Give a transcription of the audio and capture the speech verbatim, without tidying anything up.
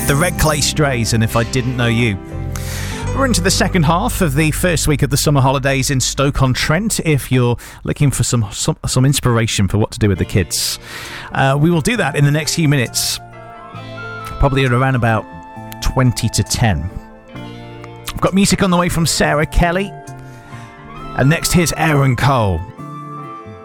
The Red Clay Strays and If I Didn't Know You. We're into the second half of the first week of the summer holidays in Stoke-on-Trent. If you're looking for some, some some inspiration for what to do with the kids, uh, we will do that in the next few minutes, probably at around about twenty to ten. I've got music on the way from Sarah Kelly, and next here's Aaron Cole.